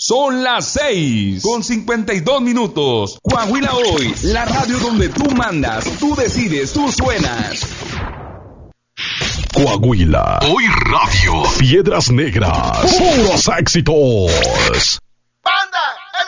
Son las 6:52. Coahuila Hoy, la radio donde tú mandas, tú decides, tú suenas. Coahuila Hoy Radio. Piedras Negras. Puros éxitos.